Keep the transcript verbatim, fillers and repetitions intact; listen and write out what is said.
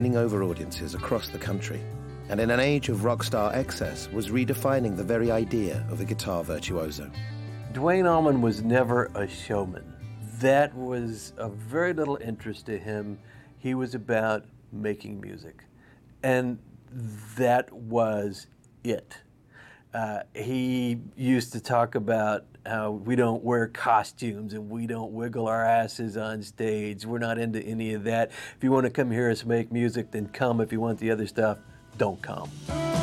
winning over audiences across the country, and in an age of rock star excess was redefining the very idea of a guitar virtuoso. Duane Allman was never a showman. That was of very little interest to him. He was about making music, and that was it. Uh, he used to talk about how we don't wear costumes and we don't wiggle our asses on stage. We're not into any of that. If you want to come hear us make music, then come. If you want the other stuff, don't come.